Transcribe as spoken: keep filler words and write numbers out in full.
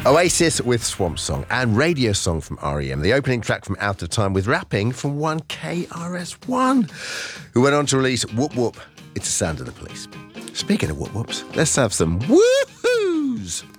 Oasis with Swamp Song and Radio Song from R E M, the opening track from Out of Time with rapping from one K R S One, who went on to release Whoop Whoop, It's the Sound of the Police. Speaking of whoop whoops, let's have some woohoos.